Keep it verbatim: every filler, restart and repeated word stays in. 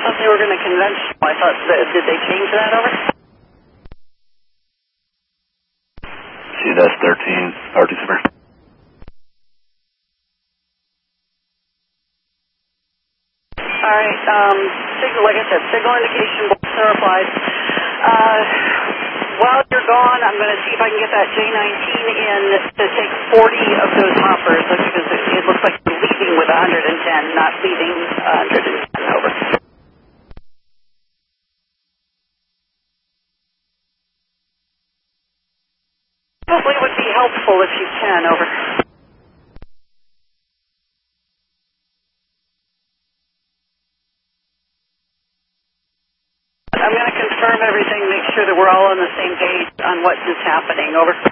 thought they were going to conventional. I thought, that, did they change that over? C N S thirteen, R T Super. All right, um, signal, like I said, signal indication, bolts are applied. Uh, while you're gone, I'm going to see if I can get that J nineteen in to take forty of those hoppers, because it, it looks like you're leaving with one hundred ten, not leaving one hundred ten, over. Hopefully it would be helpful if you can, over. I'm going to confirm everything, make sure that we're all on the same page on what is happening, over.